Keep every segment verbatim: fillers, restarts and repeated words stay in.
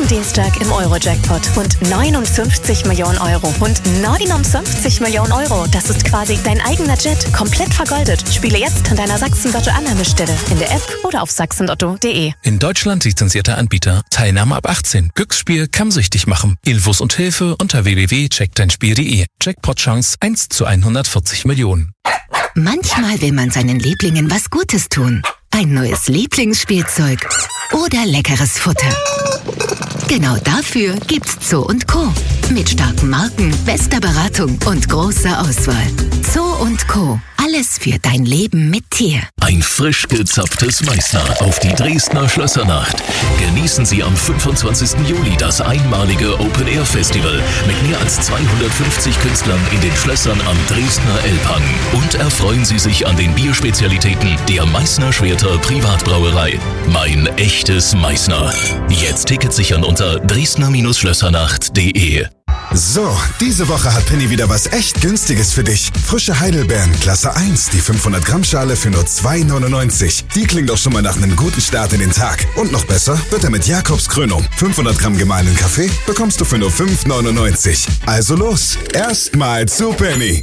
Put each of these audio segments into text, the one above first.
Dienstag im Euro-Jackpot. Und neunundfünfzig Millionen Euro. Und neunundfünfzig Millionen Euro. Das ist quasi dein eigener Jet. Komplett vergoldet. Spiele jetzt an deiner Sachsen-Lotto-Annahmestelle. In der App oder auf sachsen lotto punkt de. In Deutschland lizenzierter Anbieter. Teilnahme ab achtzehn. Glücksspiel kann süchtig machen. Infos und Hilfe unter w w w punkt check dein spiel punkt de. Jackpot-Chance eins zu hundertvierzig Millionen. Manchmal will man seinen Lieblingen was Gutes tun. Ein neues Lieblingsspielzeug oder leckeres Futter. Genau dafür gibt's Zoo und Co. Mit starken Marken, bester Beratung und großer Auswahl. Zoo und Co. Alles für dein Leben mit Tier. Ein frisch gezapftes Meißner auf die Dresdner Schlössernacht. Genießen Sie am fünfundzwanzigsten Juli das einmalige Open-Air-Festival mit mehr als zweihundertfünfzig Künstlern in den Schlössern am Dresdner Elbhang. Und erfreuen Sie sich an den Bierspezialitäten der Meißner Schwerter Privatbrauerei. Mein echtes Meißner. Jetzt Tickets sichern unter dresdner Schlössernacht punkt de. So, diese Woche hat Penny wieder was echt Günstiges für dich. Frische Heidelbeeren, Klasse eins, die fünfhundert Gramm Schale für nur zwei neunundneunzig. Die klingt doch schon mal nach einem guten Start in den Tag. Und noch besser wird er mit Jakobs Krönung. fünfhundert Gramm gemahlenen Kaffee bekommst du für nur fünf neunundneunzig. Also los, erstmal zu Penny.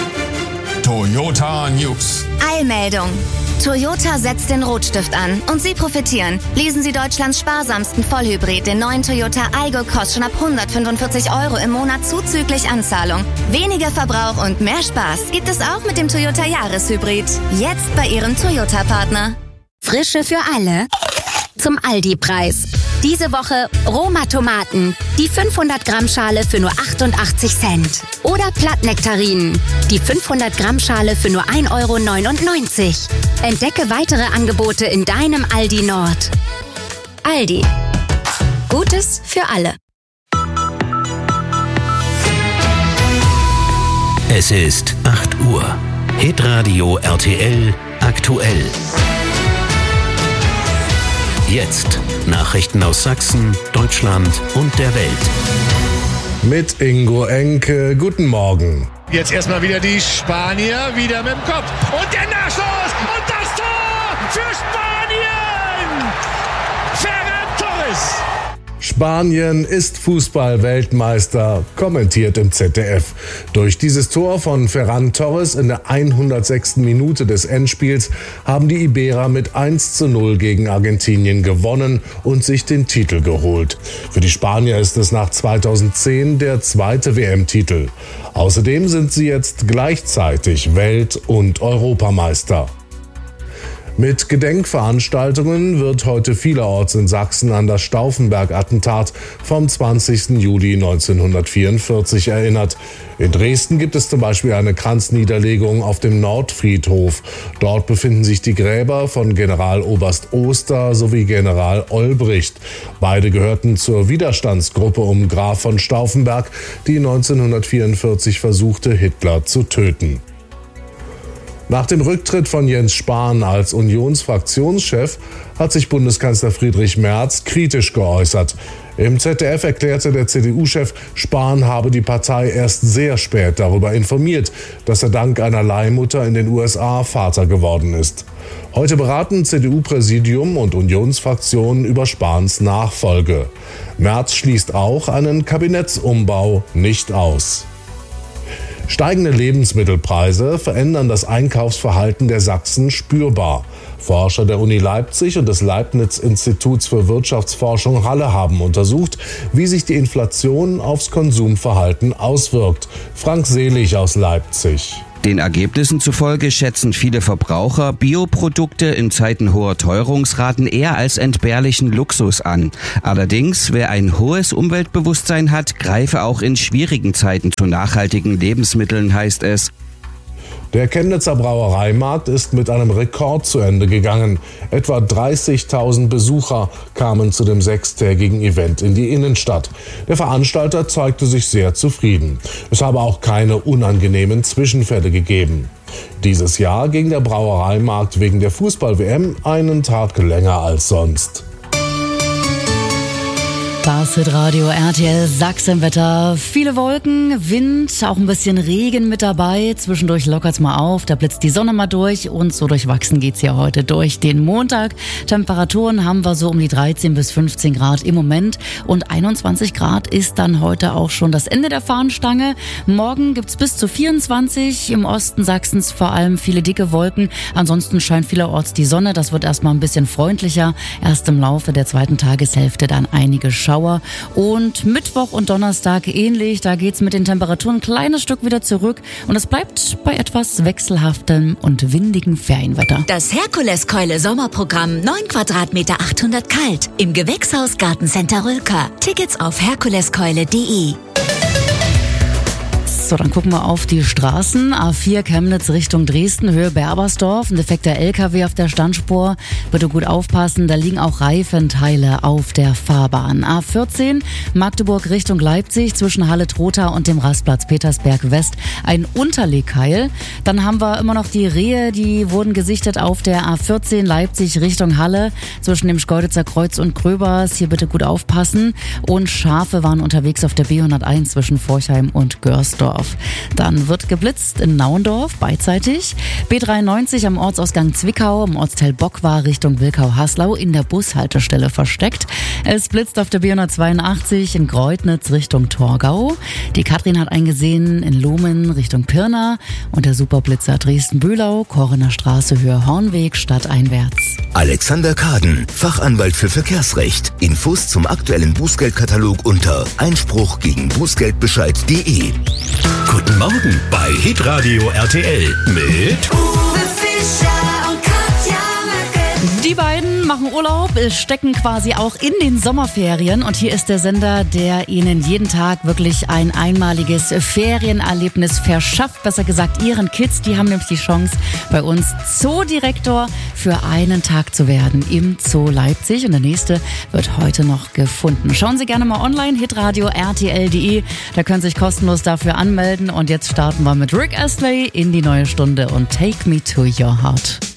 Toyota News. Eilmeldung. Toyota setzt den Rotstift an und Sie profitieren. Lesen Sie Deutschlands sparsamsten Vollhybrid, den neuen Toyota Aygo, kostet schon ab hundertfünfundvierzig Euro im Monat zuzüglich Anzahlung. Weniger Verbrauch und mehr Spaß gibt es auch mit dem Toyota Jahreshybrid. Jetzt bei Ihrem Toyota-Partner. Frische für alle zum Aldi-Preis. Diese Woche Roma-Tomaten, die fünfhundert Gramm Schale für nur achtundachtzig Cent. Oder Plattnektarinen, die fünfhundert Gramm Schale für nur ein Euro neunundneunzig. Entdecke weitere Angebote in deinem Aldi Nord. Aldi. Gutes für alle. Es ist acht Uhr. Hitradio R T L aktuell. Jetzt Nachrichten aus Sachsen, Deutschland und der Welt. Mit Ingo Enke, guten Morgen. Jetzt erstmal wieder die Spanier, wieder mit dem Kopf. Und der Nachschuss und das Tor für Spanien! Ferran Torres! Spanien ist Fußball-Weltmeister, kommentiert im Z D F. Durch dieses Tor von Ferran Torres in der hundertsechsten Minute des Endspiels haben die Iberer mit eins zu null gegen Argentinien gewonnen und sich den Titel geholt. Für die Spanier ist es nach zweitausendzehn der zweite W M-Titel. Außerdem sind sie jetzt gleichzeitig Welt- und Europameister. Mit Gedenkveranstaltungen wird heute vielerorts in Sachsen an das Stauffenberg-Attentat vom zwanzigsten Juli neunzehnhundertvierundvierzig erinnert. In Dresden gibt es zum Beispiel eine Kranzniederlegung auf dem Nordfriedhof. Dort befinden sich die Gräber von Generaloberst Oster sowie General Olbricht. Beide gehörten zur Widerstandsgruppe um Graf von Stauffenberg, die neunzehnhundertvierundvierzig versuchte, Hitler zu töten. Nach dem Rücktritt von Jens Spahn als Unionsfraktionschef hat sich Bundeskanzler Friedrich Merz kritisch geäußert. Im Z D F erklärte der C D U-Chef, Spahn habe die Partei erst sehr spät darüber informiert, dass er dank einer Leihmutter in den U S A Vater geworden ist. Heute beraten C D U-Präsidium und Unionsfraktionen über Spahns Nachfolge. Merz schließt auch einen Kabinettsumbau nicht aus. Steigende Lebensmittelpreise verändern das Einkaufsverhalten der Sachsen spürbar. Forscher der Uni Leipzig und des Leibniz-Instituts für Wirtschaftsforschung Halle haben untersucht, wie sich die Inflation aufs Konsumverhalten auswirkt. Frank Selig aus Leipzig. Den Ergebnissen zufolge schätzen viele Verbraucher Bioprodukte in Zeiten hoher Teuerungsraten eher als entbehrlichen Luxus an. Allerdings, wer ein hohes Umweltbewusstsein hat, greife auch in schwierigen Zeiten zu nachhaltigen Lebensmitteln, heißt es. Der Chemnitzer Brauereimarkt ist mit einem Rekord zu Ende gegangen. Etwa dreißigtausend Besucher kamen zu dem sechstägigen Event in die Innenstadt. Der Veranstalter zeigte sich sehr zufrieden. Es habe auch keine unangenehmen Zwischenfälle gegeben. Dieses Jahr ging der Brauereimarkt wegen der Fußball-W M einen Tag länger als sonst. Das Hitradio R T L Sachsenwetter. Viele Wolken, Wind, auch ein bisschen Regen mit dabei. Zwischendurch lockert's mal auf, da blitzt die Sonne mal durch und so durchwachsen geht's ja heute durch den Montag. Temperaturen haben wir so um die dreizehn bis fünfzehn Grad im Moment und einundzwanzig Grad ist dann heute auch schon das Ende der Fahnenstange. Morgen gibt's bis zu vierundzwanzig, im Osten Sachsens vor allem viele dicke Wolken. Ansonsten scheint vielerorts die Sonne, das wird erstmal ein bisschen freundlicher. Erst im Laufe der zweiten Tageshälfte dann einige Schauer. Und Mittwoch und Donnerstag ähnlich, da geht's mit den Temperaturen ein kleines Stück wieder zurück und es bleibt bei etwas wechselhaftem und windigem Ferienwetter. Das Herkuleskeule Sommerprogramm, neun Quadratmeter achthundert kalt, im Gewächshaus Gartencenter Rülker. Tickets auf herkuleskeule punkt de. So, dann gucken wir auf die Straßen. A vier Chemnitz Richtung Dresden, Höhe Berbersdorf. Ein defekter L K W auf der Standspur. Bitte gut aufpassen, da liegen auch Reifenteile auf der Fahrbahn. A vierzehn Magdeburg Richtung Leipzig zwischen Halle-Trotha und dem Rastplatz Petersberg West. Ein Unterlegkeil. Dann haben wir immer noch die Rehe, die wurden gesichtet auf der A vierzehn Leipzig Richtung Halle zwischen dem Schkeuditzer Kreuz und Gröbers. Hier bitte gut aufpassen. Und Schafe waren unterwegs auf der B hunderteins zwischen Forchheim und Görsdorf. Dann wird geblitzt in Nauendorf beidseitig. B dreiundneunzig am Ortsausgang Zwickau, im Ortsteil Bockwar Richtung Wilkau-Haslau in der Bushaltestelle versteckt. Es blitzt auf der B hundertzweiundachtzig in Greutnitz Richtung Torgau. Die Katrin hat eingesehen in Lohmen Richtung Pirna und der Superblitzer Dresden-Bühlau, Korrener Straße, Höhe Hornweg, stadteinwärts. Alexander Kaden, Fachanwalt für Verkehrsrecht. Infos zum aktuellen Bußgeldkatalog unter Einspruch gegen Bußgeldbescheid punkt de. Guten Morgen bei Hitradio R T L mit Uwe Fischer und Katja Möcke. Die beiden machen Urlaub, stecken quasi auch in den Sommerferien und hier ist der Sender, der Ihnen jeden Tag wirklich ein einmaliges Ferienerlebnis verschafft. Besser gesagt, Ihren Kids, die haben nämlich die Chance, bei uns Zoodirektor für einen Tag zu werden im Zoo Leipzig und der nächste wird heute noch gefunden. Schauen Sie gerne mal online, hitradio R T L punkt de, da können Sie sich kostenlos dafür anmelden und jetzt starten wir mit Rick Astley in die neue Stunde und Take Me to Your Heart.